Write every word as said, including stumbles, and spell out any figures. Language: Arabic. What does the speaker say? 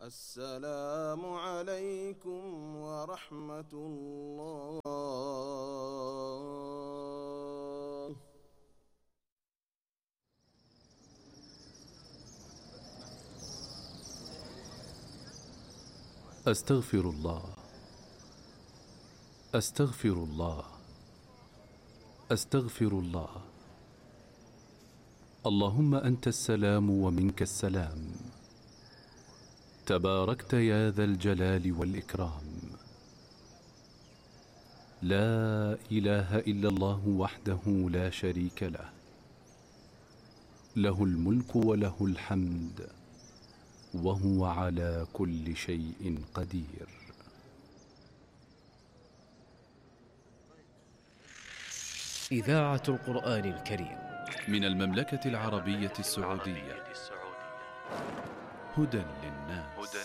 السلام عليكم ورحمة الله. أستغفر الله أستغفر الله أستغفر الله. اللهم أنت السلام ومنك السلام، تباركت يا ذا الجلال والإكرام. لا إله إلا الله وحده لا شريك له، له الملك وله الحمد وهو على كل شيء قدير. إذاعة القرآن الكريم من المملكة العربية السعودية، هدى للناس.